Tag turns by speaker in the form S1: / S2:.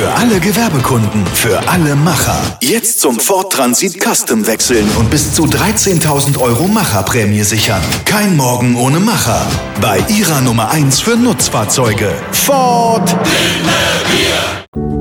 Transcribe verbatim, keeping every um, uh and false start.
S1: Für alle Gewerbekunden, für alle Macher. Jetzt zum Ford Transit Custom wechseln und bis zu dreizehntausend Euro Macherprämie sichern. Kein Morgen ohne Macher. Bei Ihrer Nummer eins für Nutzfahrzeuge. Ford.